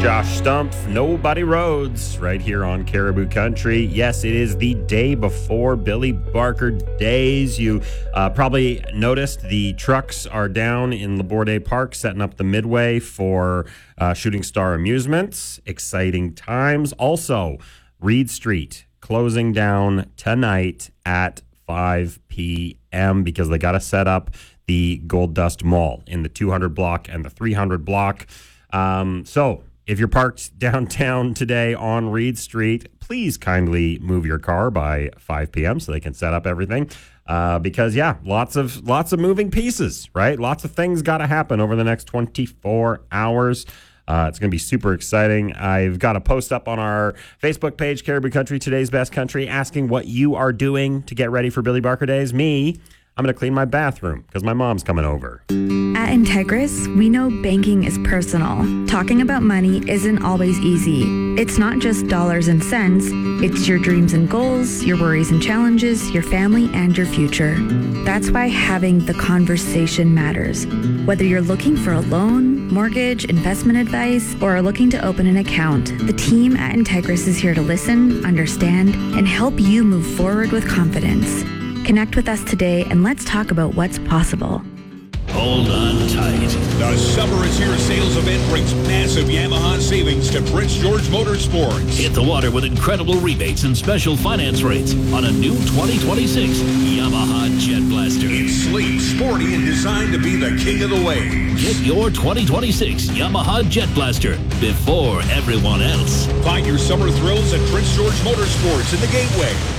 Josh Stumpf, Nobody Rhodes, right here on Caribou Country. Yes, it is the day before Billy Barker Days. You probably noticed the trucks are down in Laborde Park, setting up the midway for Shooting Star Amusements. Exciting times. Also, Reed Street closing down tonight at 5 p.m. because they got to set up the Gold Dust Mall in the 200 block and the 300 block. So if you're parked downtown today on Reed Street, please kindly move your car by 5 p.m. so they can set up everything. Because, yeah, lots of moving pieces, right? Lots of things got to happen over the next 24 hours. It's going to be super exciting. I've got a post up on our Facebook page, Caribou Country, Today's Best Country, asking what you are doing to get ready for Billy Barker Days. I'm going to clean my bathroom because my mom's coming over. At Integris, we know banking is personal. Talking about money isn't always easy. It's not just dollars and cents. It's your dreams and goals, your worries and challenges, your family, and your future. That's why having the conversation matters. Whether you're looking for a loan, mortgage, investment advice, or are looking to open an account, the team at Integris is here to listen, understand, and help you move forward with confidence. Connect with us today and let's talk about what's possible. Hold on tight. The Summer is Here sales event brings massive Yamaha savings to Prince George Motorsports. Hit the water with incredible rebates and special finance rates on a new 2026 Yamaha Jet Blaster. It's sleek, sporty, and designed to be the king of the waves. Get your 2026 Yamaha Jet Blaster before everyone else. Find your summer thrills at Prince George Motorsports in the Gateway.